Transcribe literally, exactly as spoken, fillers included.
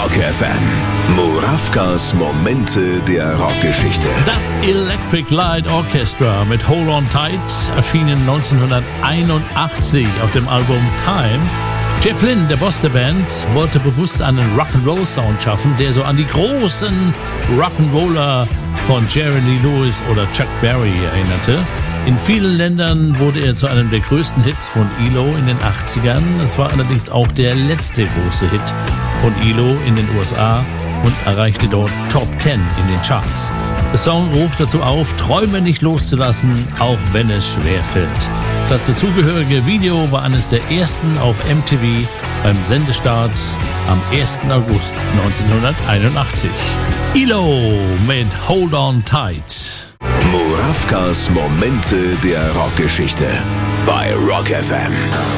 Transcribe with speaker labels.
Speaker 1: Rock F M. Murawkas Momente der Rockgeschichte.
Speaker 2: Das Electric Light Orchestra mit Hold On Tight erschienen neunzehnhunderteinundachtzig auf dem Album Time. Jeff Lynne, der Boss der Band, wollte bewusst einen Rock'n'Roll-Sound schaffen, der so an die großen Rock'n'Roller von Jerry Lee Lewis oder Chuck Berry erinnerte. In vielen Ländern wurde er zu einem der größten Hits von E L O in den achtzigern. Es war allerdings auch der letzte große Hit von E L O in den U S A und erreichte dort Top zehn in den Charts. Der Song ruft dazu auf, Träume nicht loszulassen, auch wenn es schwerfällt. Das dazugehörige Video war eines der ersten auf M T V beim Sendestart am ersten August neunzehnhunderteinundachtzig. E L O mit Hold On Tight.
Speaker 1: Murawkas Momente der Rockgeschichte bei Rock F M.